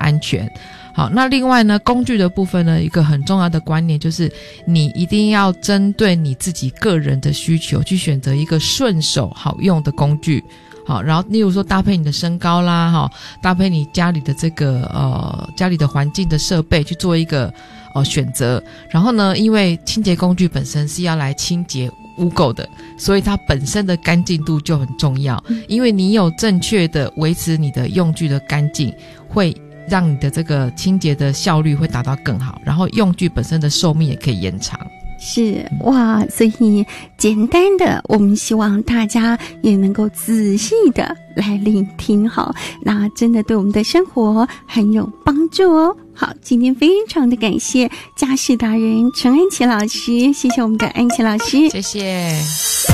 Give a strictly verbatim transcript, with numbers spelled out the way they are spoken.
安全。好，那另外呢，工具的部分呢，一个很重要的观念就是你一定要针对你自己个人的需求去选择一个顺手好用的工具。好，然后例如说搭配你的身高啦，哈，搭配你家里的这个呃家里的环境的设备去做一个呃选择。然后呢，因为清洁工具本身是要来清洁污垢的，所以它本身的干净度就很重要。因为你有正确的维持你的用具的干净，会让你的这个清洁的效率会达到更好，然后用具本身的寿命也可以延长。 是哇，所以简单的我们希望大家也能够仔细的来聆听，好，那真的对我们的生活很有帮助哦。好，今天非常的感谢家事达人陈安琪老师，谢谢我们的安琪老师， 谢谢。